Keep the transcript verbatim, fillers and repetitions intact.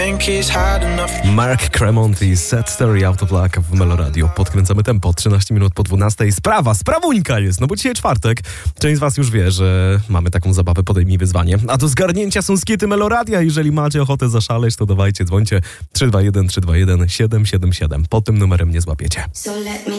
Mark Cremont i Sad Story Out of Luck w Meloradio. Podkręcamy tempo, trzynaście minut po dwunastej. Sprawa, sprawuńka jest, no bo dzisiaj czwartek. Część z was już wie, że mamy taką zabawę, podejmij wyzwanie. A do zgarnięcia są skity Meloradia. Jeżeli macie ochotę zaszaleć, to dawajcie, dzwońcie trzy dwa jeden trzy dwa jeden siedem siedem siedem. Pod tym numerem nie złapiecie.